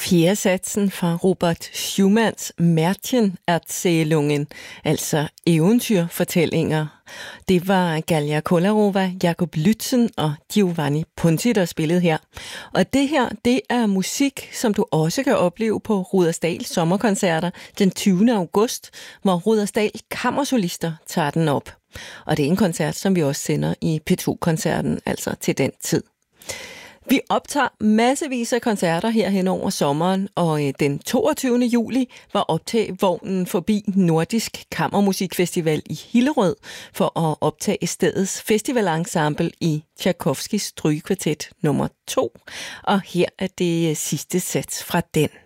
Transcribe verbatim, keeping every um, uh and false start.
Fjerde satsen fra Robert Schumanns Märchenerzählungen, altså eventyrfortællinger. Det var Galja Kolarova, Jakob Lützen og Giovanni Ponti, der spillede her. Og det her, det er musik, som du også kan opleve på Rudersdal Sommerkoncerter den tyvende august, hvor Rudersdal Kammersolister tager den op. Og det er en koncert, som vi også sender i P to-koncerten, altså til den tid. Vi optager massevis af koncerter her hen over sommeren, og den toogtyvende juli var optagvognen forbi Nordisk Kammermusikfestival i Hillerød for at optage stedets festivalensemble i Tchaikovskys Strygekvartet nummer to. Og her er det sidste sats fra den.